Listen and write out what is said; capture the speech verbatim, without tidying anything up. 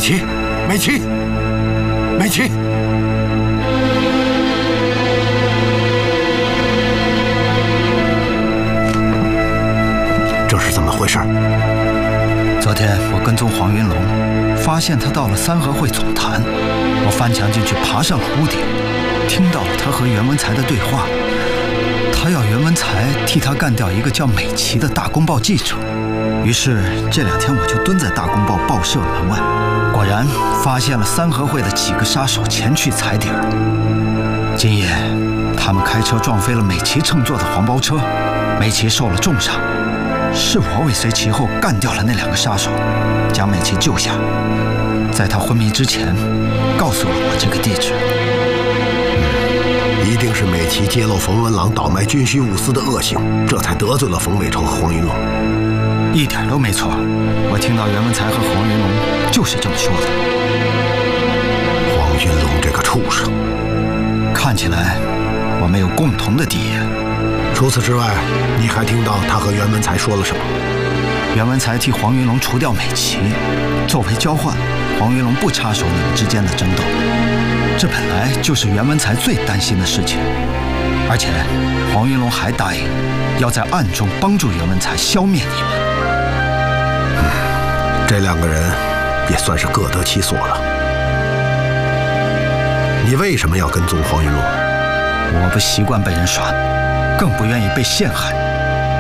琪，美琪，美琪，这是怎么回事？ 昨天我跟踪黄云龙，发现他到了三合会总坛，我翻墙进去，爬上了屋顶，听到了他和袁文才的对话。他要袁文才替他干掉一个叫美琪的大公报记者。于是这两天我就蹲在大公报报社门外，果然发现了三合会的几个杀手前去踩点。今夜他们开车撞飞了美琪乘坐的黄包车，美琪受了重伤。是我尾随其后干掉了那两个杀手，将美琪救下，在她昏迷之前告诉了我这个地址。 嗯，一定是美琪揭露冯文郎倒卖军需物资的恶行，这才得罪了冯伟成和黄云龙。 一点都没错，我听到袁文才和黄云龙就是这么说的。 黄云龙这个畜生， 看起来我们有共同的敌人。 除此之外，你还听到他和袁文才说了什么？ 袁文才替黄云龙除掉美琪，作为交换，黄云龙不插手你们之间的争斗。这本来就是袁文才最担心的事情，而且黄云龙还答应要在暗中帮助袁文才消灭你们。 嗯，这两个人也算是各得其所了。你为什么要跟踪黄云龙？ 我不习惯被人耍，更不愿意被陷害。